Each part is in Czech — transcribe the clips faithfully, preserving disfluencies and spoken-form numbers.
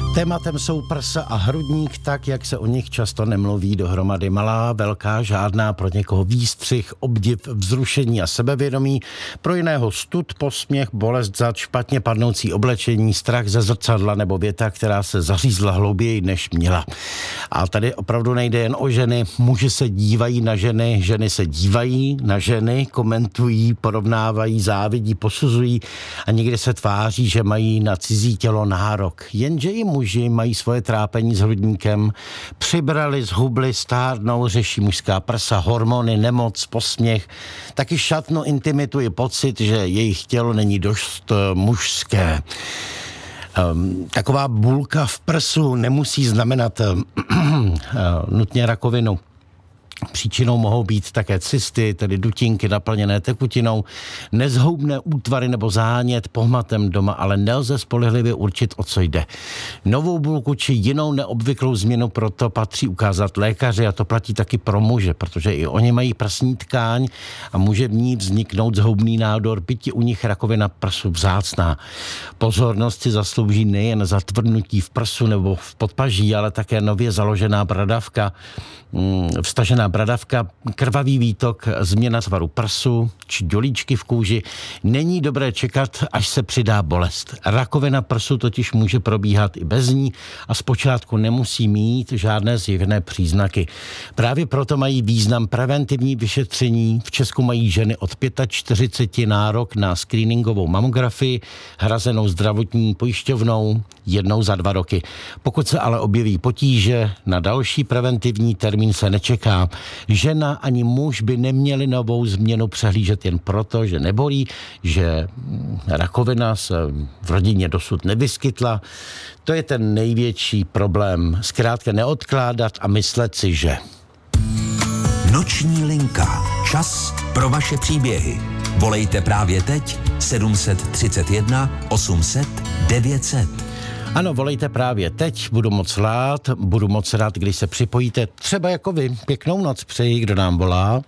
Tématem jsou prsa a hrudník, tak jak se o nich často nemluví dohromady. Malá, velká, žádná, pro někoho výstřih, obdiv, vzrušení a sebevědomí, pro jiného stud, posměch, bolest zad, špatně padnoucí oblečení, strach ze zrcadla nebo věta, která se zařízla hlouběji, než měla. A tady opravdu nejde jen o ženy. Muži se dívají na ženy, ženy se dívají na ženy, komentují, porovnávají, závidí, posuzují a někdy se tváří, že mají na cizí tělo nárok. Jenže i muži mají svoje trápení s hrudníkem, přibrali, zhubli, stárnou, řeší mužská prsa, hormony, nemoc, posměch, taky šatnu, intimitu i pocit, že jejich tělo není dost mužské. Um, taková bulka v prsu nemusí znamenat uh, uh, nutně rakovinu. Příčinou mohou být také cysty, tedy dutinky naplněné tekutinou, nezhoubné útvary nebo zánět pohmatem doma, ale nelze spolehlivě určit, o co jde. Novou bulku či jinou neobvyklou změnu proto patří ukázat lékaři a to platí taky pro muže, protože i oni mají prsní tkáň a může v ní vzniknout zhoubný nádor, byť je u nich rakovina prsu vzácná. Pozornost si zaslouží nejen zatvrdnutí v prsu nebo v podpaží, ale také nově založená bradavka, vstažená bradavka, krvavý výtok, změna tvaru prsu či dělíčky v kůži. Není dobré čekat, až se přidá bolest. Rakovina prsu totiž může probíhat i bez ní a zpočátku nemusí mít žádné zjevné příznaky. Právě proto mají význam preventivní vyšetření. V Česku mají ženy od čtyřicet pět nárok na screeningovou mamografii, hrazenou zdravotní pojišťovnou jednou za dva roky. Pokud se ale objeví potíže, na další preventivní termín se nečeká. Žena ani muž by neměli novou změnu přehlížet jen proto, že nebolí, že rakovina se v rodině dosud nevyskytla. To je ten největší problém. Zkrátka neodkládat a myslet si, že... Noční linka. Čas pro vaše příběhy. Volejte právě teď sedm set třicet jedna osm set devět set. Ano, volejte právě teď, budu moc rád, budu moc rád, když se připojíte, třeba jako vy. Pěknou noc přeji, kdo nám volá.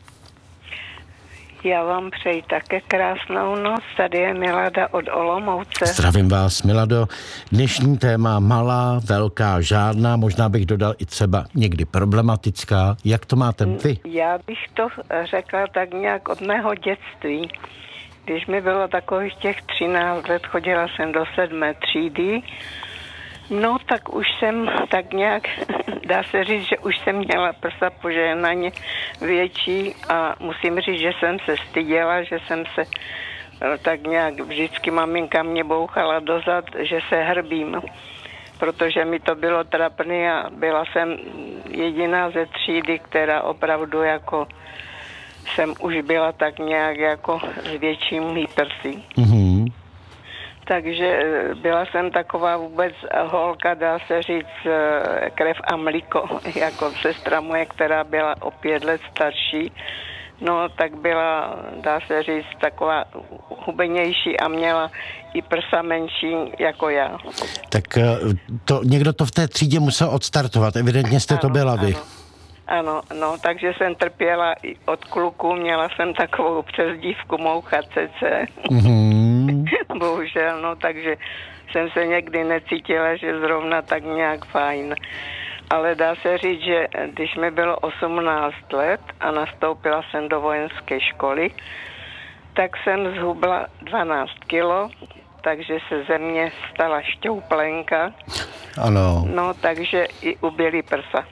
Já vám přeji také krásnou noc, tady je Milada od Olomouce. Zdravím vás, Milado. Dnešní téma malá, velká, žádná, možná bych dodal i třeba někdy problematická. Jak to máte vy? Já bych to řekla tak nějak od mého dětství. Když mi bylo takových těch třináct let, chodila jsem do sedmé třídy, no tak už jsem tak nějak, dá se říct, že už jsem měla prsa požehnaně větší a musím říct, že jsem se styděla, že jsem se tak nějak, vždycky maminka mě bouchala dozad, že se hrbím, protože mi to bylo trapné a byla jsem jediná ze třídy, která opravdu jako jsem už byla tak nějak jako s většími prsy. Mm-hmm. Takže byla jsem taková vůbec holka, dá se říct, krev a mlíko, jako sestra moje, která byla o pět let starší. No, tak byla, dá se říct, taková hubenější a měla i prsa menší jako já. Tak to, někdo to v té třídě musel odstartovat, evidentně jste ano, to byla vy. Ano. Ano, no, takže jsem trpěla i od kluků, měla jsem takovou přezdívku Moucha C C. Mm-hmm. Bohužel, no, takže jsem se někdy necítila, že zrovna tak nějak fajn. Ale dá se říct, že když mi bylo osmnáct let a nastoupila jsem do vojenské školy, tak jsem zhubla dvanáct kilo, takže se ze mě stala šťouplenka. Ano. No, takže i uběly prsa.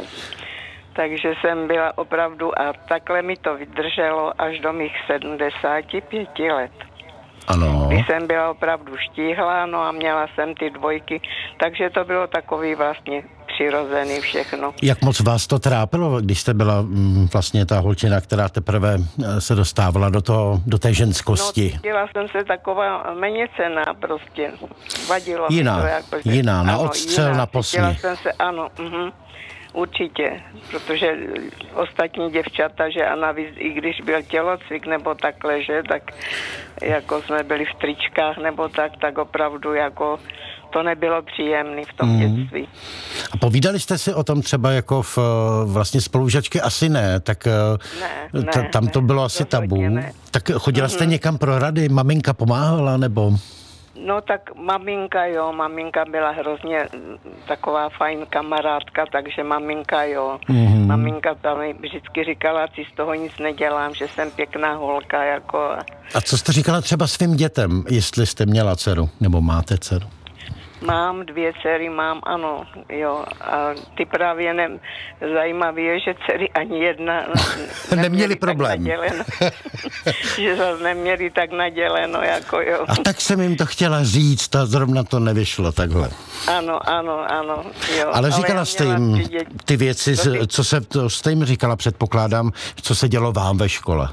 Takže jsem byla opravdu, a takhle mi to vydrželo až do mých sedmdesáti pěti let. Ano. Když jsem byla opravdu štíhlá, no a měla jsem ty dvojky, takže to bylo takový vlastně přirozený všechno. Jak moc vás to trápilo, když jste byla mm, vlastně ta holčina, která teprve se dostávala do, toho, do té ženskosti? No, cítila jsem se taková méně cenná prostě. Vadilo jiná, mi to jako, že, jiná, na ano, odstřel, jiná, na posměch. Cítila jsem se, ano, mhm. Určitě, protože ostatní děvčata, že a navíc, i když byl tělocvik nebo takhle, že, tak jako jsme byli v tričkách nebo tak, tak opravdu jako to nebylo příjemné v tom mm. dětství. A povídali jste si o tom třeba jako v vlastně spolužačky? Asi ne, tak ne, t- tam to bylo ne, asi tabu. Ne. Tak chodila mm-hmm. jste někam pro rady, maminka pomáhala nebo... No tak maminka, jo, maminka byla hrozně taková fajn kamarádka, takže maminka, jo. Mm-hmm. Maminka tam mi vždycky říkala, si z toho nic nedělám, že jsem pěkná holka, jako. A co jste říkala třeba svým dětem, jestli jste měla dceru, nebo máte dceru? Mám dvě dcery, mám, ano, jo. A ty právě ne, zajímavé je, že dcery ani jedna neměli, neměli problém. Že zase neměli tak naděleno, jako jo. A tak jsem jim to chtěla říct a zrovna to nevyšlo takhle. Ano, ano, ano, jo. Ale říkala Ale jste jim ty věci, co se, to jste jim říkala, předpokládám, co se dělo vám ve škole.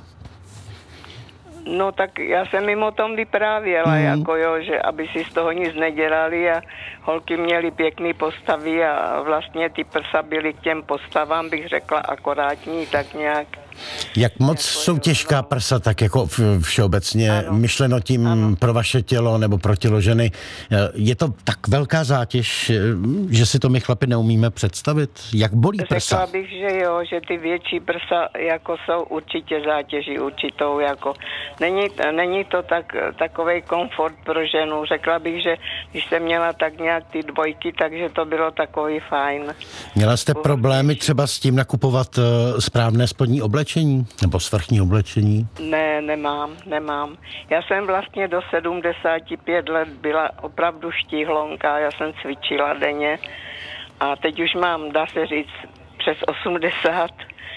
No tak já jsem jim o tom vyprávěla, mm. jako jo, že aby si z toho nic nedělali a holky měly pěkný postavy a vlastně ty prsa byly k těm postavám, bych řekla, akorátní, tak nějak. Jak moc jako jsou těžká no. prsa, tak jako všeobecně ano. myšleno tím ano. pro vaše tělo nebo pro tělo ženy. Je to tak velká zátěž, že si to my chlapi neumíme představit? Jak bolí prsa? Řekla bych, že jo, že ty větší prsa jako jsou určitě zátěží určitou, jako není, není to tak, takovej komfort pro ženu. Řekla bych, že když jsem měla tak nějak ty dvojky, takže to bylo takový fajn. Měla jste problémy třeba s tím nakupovat správné spodní oblečení? Nebo svrchní oblečení? Ne, nemám, nemám. Já jsem vlastně do sedmdesáti pěti let byla opravdu štíhlonka, já jsem cvičila denně a teď už mám, dá se říct, přes osmdesát,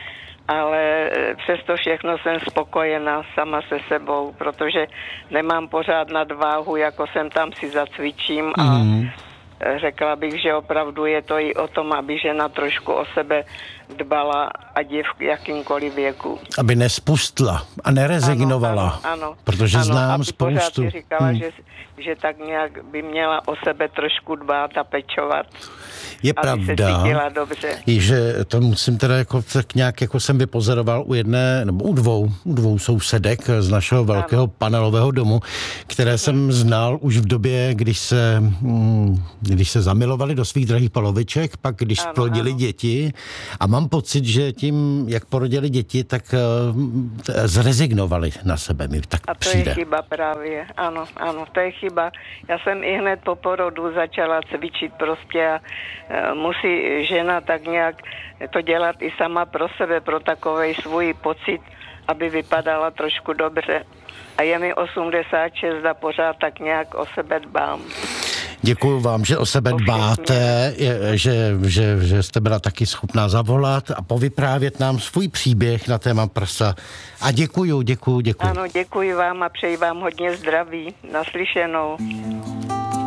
ale přesto všechno jsem spokojená sama se sebou, protože nemám pořád nadváhu, jako jsem tam si zacvičím a mm. řekla bych, že opravdu je to i o tom, aby žena trošku o sebe dbala, ať je v jakýmkoliv věku. Aby nespustla a nerezignovala. Ano, ano, ano. Protože ano, znám aby spoustu. Pořád říkala, hmm. že, že tak nějak by měla o sebe trošku dbát a pečovat. Je pravda, že to musím teda jako, tak nějak jako jsem vypozoroval u jedné, nebo u dvou, u dvou sousedek z našeho velkého ano. panelového domu, které jsem znal už v době, když se, když se zamilovali do svých drahých poloviček, pak když ano, plodili ano. děti a mám pocit, že tím, jak porodili děti, tak uh, zrezignovali na sebe. Mi tak a to přijde. je chyba právě, ano, ano, to je chyba. Já jsem i hned po porodu začala cvičit prostě a musí žena tak nějak to dělat i sama pro sebe, pro takovej svůj pocit, aby vypadala trošku dobře. A je mi osmdesát šest a pořád tak nějak o sebe dbám. Děkuju vám, že o sebe dbáte, že, že, že jste byla taky schopná zavolat a povyprávět nám svůj příběh na téma prsa. A děkuju, děkuju, děkuju. Ano, děkuji vám a přeji vám hodně zdraví. Naslyšenou.